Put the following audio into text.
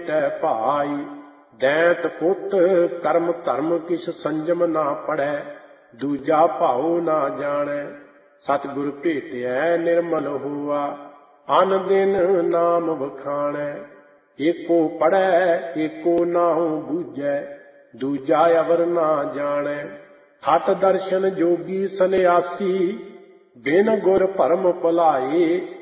ਤੈ ਭਾਈ। ਦੈਂਤ ਪੁੱਤ ਕਰਮ ਧਰਮ ਕਿਛ ਸੰਜਮ ਨਾ ਪੜੈ, ਦੂਜਾ ਭਾਉ ਨਾ ਜਾਣੈ। ਸਤਿਗੁਰ ਭੇਟਿਐ ਨਿਰਮਲ ਹੋਆ, ਅਨ ਦਿਨ ਨਾਮ ਵਖਾਣੈ। ਏਕੋ ਪੜ੍ਹੈ ਏਕੋ ਨਾਉ ਬੂਝੈ, ਦੂਜਾ ਅਵਰ ਨਾ ਜਾਣੈ। ਖਟ ਦਰਸ਼ਨ ਜੋਗੀ ਸੰਨਿਆਸੀ, ਬਿਨ ਗੁਰ ਭਰਮ ਭੁਲਾਏ।